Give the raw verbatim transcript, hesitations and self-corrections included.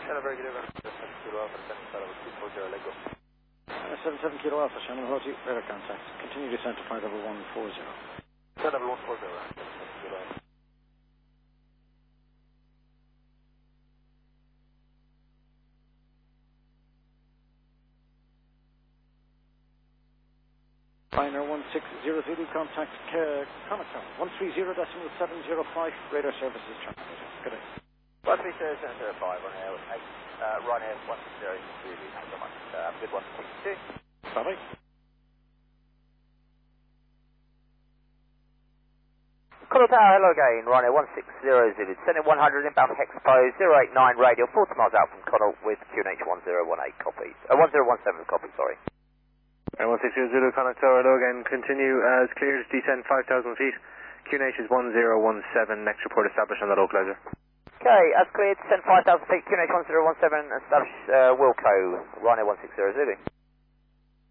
Hello, very good evening. seven Kilo Alpha, descending flight level two four zero, let go. Uh, seven seven Kilo Alpha, Shannon Roti, radar contact. Continue descent to flight level one four zero. Flight level one four zero, seven Kilo Alpha. Pioneer one six zero Zulu, contact uh, Conacar, one three zero decimal seven zero five, radar services terminated. Good day. one three zero seven zero five, Ryanair eight, uh, Ryanair one six zero Zulu, thanks so much. Uh, good one six two. Bye-bye. Colo Tower, hello again, Ryanair one six zero Zulu, descending one hundred, inbound hex pose, zero eight nine radial, forty miles out from Connell with Q N H one zero one eight copies, uh, one zero one seven copies, sorry. one six zero Zulu, Connacht Tower, hello again, continue as cleared, descend five thousand feet, Q N H is one zero one seven, next report established on the localizer. Okay, as cleared, descend five thousand feet, Q N H one zero one seven, establish uh, Wilco, Ryanair one six zero Zulu.